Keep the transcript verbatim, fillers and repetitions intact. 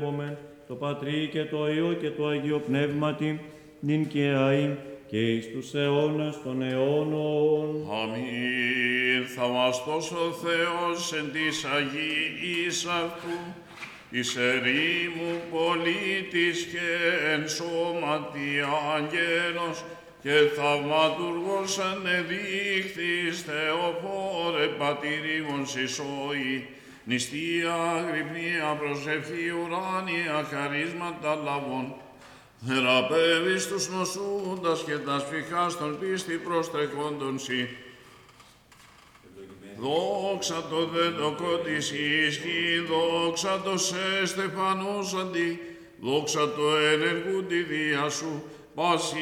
το Πατρί και το Υιό και το Αγίο Πνεύματι, νυν και αΐ και εις τους αιώνας των αιώνων. Αμήν. Θαυμαστός ο Θεός εν της Αγίης αυτού, εις ερήμου πολίτης και εν σώματι άγγελος, και θαυματουργός ανεδείχθης Θεοφόρε πατήριμον συσσόη, νηστεία αγρυπνία προσευχή ουράνια χαρίσματα λαβών, θεραπεύεις τους νοσούντας και τα σφιχάς των πίστη προστρεχόντων σοι. Δόξα το δέντοκο της ισχύ, δόξα το σε στεφανούς αντί, δόξα το ενεργού τη δία σου, πάση